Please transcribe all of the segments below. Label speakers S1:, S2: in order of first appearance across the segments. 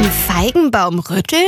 S1: Am Feigenbaum rütteln?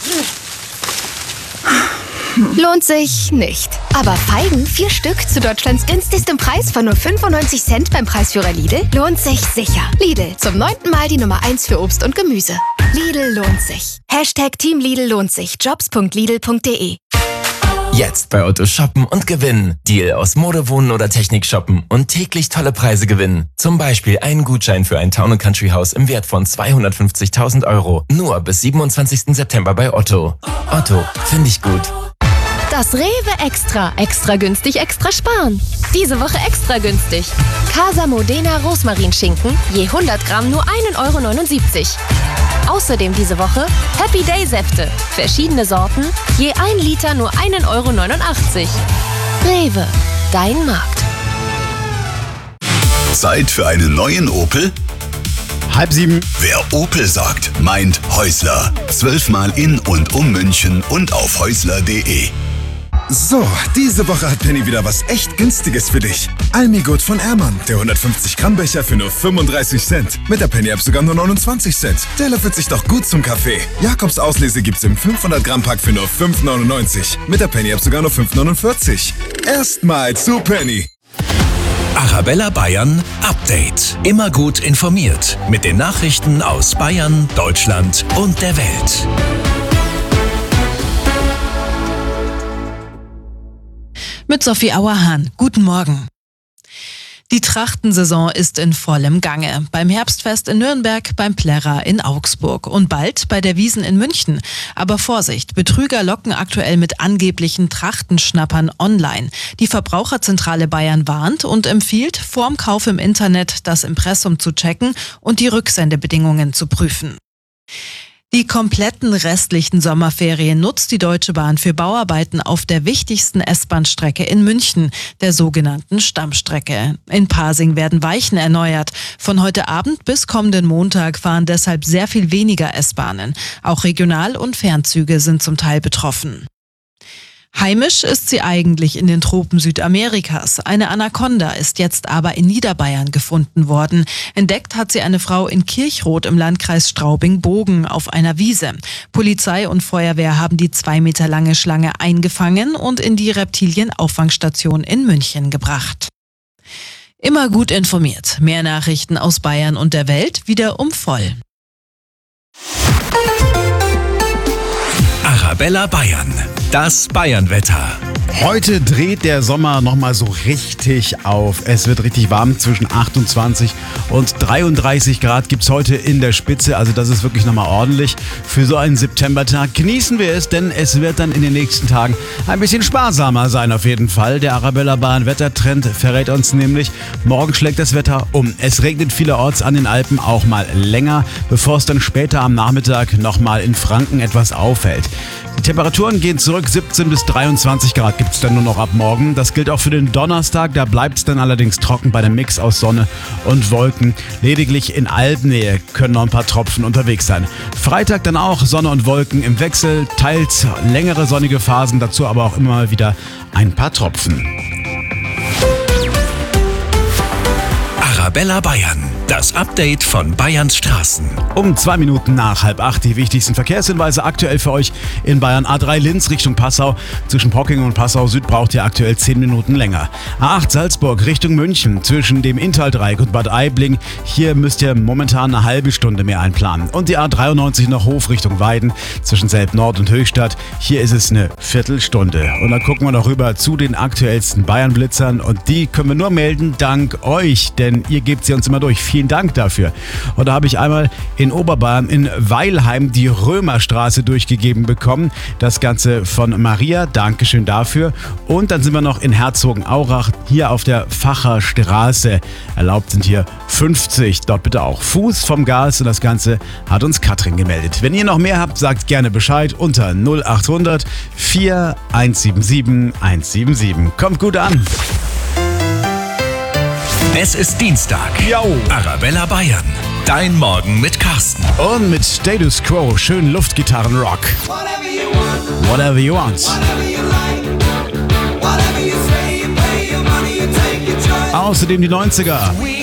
S1: Lohnt sich nicht. Aber Feigen, 4 Stück zu Deutschlands günstigstem Preis von nur 95 Cent beim Preisführer Lidl, lohnt sich sicher. Lidl, zum 9. Mal die Nummer 1 für Obst und Gemüse. Lidl lohnt sich. Team Lidl lohnt sich. Jobs.lidl.de.
S2: Jetzt bei Otto shoppen und gewinnen. Deal aus Mode, Wohnen oder Technik shoppen und täglich tolle Preise gewinnen. Zum Beispiel einen Gutschein für ein Town & Country Haus im Wert von 250.000 €. Nur bis 27. September bei Otto. Otto, finde ich gut.
S3: Das Rewe Extra. Extra günstig, extra sparen. Diese Woche extra günstig. Casa Modena Rosmarinschinken, je 100 Gramm nur 1,79 €. Außerdem diese Woche Happy Day Säfte. Verschiedene Sorten, je 1 Liter nur 1,89 €. Rewe, dein Markt.
S4: Zeit für einen neuen Opel?
S5: 6:30.
S4: Wer Opel sagt, meint Häusler. 12-mal in und um München und auf häusler.de.
S5: So, diese Woche hat Penny wieder was echt Günstiges für dich. Almigut von Ehrmann, der 150-Gramm-Becher für nur 35 Cent. Mit der Penny-App sogar nur 29 Cent. Der löffelt sich doch gut zum Kaffee. Jakobs Auslese gibt's im 500-Gramm-Pack für nur 5,99. Mit der Penny-App sogar nur 5,49. Erstmal zu Penny.
S6: Arabella Bayern Update. Immer gut informiert mit den Nachrichten aus Bayern, Deutschland und der Welt.
S7: Mit Sophie Auerhahn. Guten Morgen. Die Trachtensaison ist in vollem Gange. Beim Herbstfest in Nürnberg, beim Plärrer in Augsburg und bald bei der Wiesn in München. Aber Vorsicht, Betrüger locken aktuell mit angeblichen Trachtenschnappern online. Die Verbraucherzentrale Bayern warnt und empfiehlt, vorm Kauf im Internet das Impressum zu checken und die Rücksendebedingungen zu prüfen. Die kompletten restlichen Sommerferien nutzt die Deutsche Bahn für Bauarbeiten auf der wichtigsten S-Bahn-Strecke in München, der sogenannten Stammstrecke. In Pasing werden Weichen erneuert. Von heute Abend bis kommenden Montag fahren deshalb sehr viel weniger S-Bahnen. Auch Regional- und Fernzüge sind zum Teil betroffen. Heimisch ist sie eigentlich in den Tropen Südamerikas. Eine Anaconda ist jetzt aber in Niederbayern gefunden worden. Entdeckt hat sie eine Frau in Kirchroth im Landkreis Straubing-Bogen auf einer Wiese. Polizei und Feuerwehr haben die 2 Meter lange Schlange eingefangen und in die Reptilienauffangstation in München gebracht. Immer gut informiert. Mehr Nachrichten aus Bayern und der Welt wieder um voll.
S6: Arabella Bayern. Das Bayernwetter.
S5: Heute dreht der Sommer nochmal so richtig auf. Es wird richtig warm, zwischen 28 und 33 Grad gibt's heute in der Spitze. Also das ist wirklich nochmal ordentlich für so einen Septembertag. Genießen wir es, denn es wird dann in den nächsten Tagen ein bisschen sparsamer sein auf jeden Fall. Der Arabella Bayern Wettertrend verrät uns nämlich, morgen schlägt das Wetter um. Es regnet vielerorts an den Alpen auch mal länger, bevor es dann später am Nachmittag nochmal in Franken etwas auffällt. Die Temperaturen gehen zurück, 17 bis 23 Grad gibt es dann nur noch ab morgen. Das gilt auch für den Donnerstag, da bleibt es dann allerdings trocken bei dem Mix aus Sonne und Wolken. Lediglich in Alpennähe können noch ein paar Tropfen unterwegs sein. Freitag dann auch Sonne und Wolken im Wechsel, teils längere sonnige Phasen, dazu aber auch immer mal wieder ein paar Tropfen.
S6: Arabella Bayern. Das Update von Bayerns Straßen.
S5: Um 2 Minuten nach 7:30 die wichtigsten Verkehrshinweise aktuell für euch in Bayern. A3 Linz Richtung Passau. Zwischen Pocking und Passau Süd braucht ihr aktuell 10 Minuten länger. A8 Salzburg Richtung München. Zwischen dem Inntal-Dreieck und Bad Aibling. Hier müsst ihr momentan eine halbe Stunde mehr einplanen. Und die A93 nach Hof Richtung Weiden. Zwischen Selb-Nord und Höchstadt. Hier ist es eine Viertelstunde. Und dann gucken wir noch rüber zu den aktuellsten Bayern-Blitzern. Und die können wir nur melden dank euch. Denn ihr gebt sie uns immer durch. Vielen Dank dafür. Und da habe ich einmal in Oberbayern in Weilheim die Römerstraße durchgegeben bekommen. Das Ganze von Maria. Dankeschön dafür. Und dann sind wir noch in Herzogenaurach hier auf der Facher Straße. Erlaubt sind hier 50. Dort bitte auch Fuß vom Gas. Und das Ganze hat uns Katrin gemeldet. Wenn ihr noch mehr habt, sagt gerne Bescheid unter 0800 4177 177. Kommt gut an.
S6: Es ist Dienstag.
S5: Jo.
S6: Arabella Bayern. Dein Morgen mit Carsten.
S5: Und mit Status Quo schön Luftgitarrenrock. Whatever you want. Außerdem die 90er.
S6: We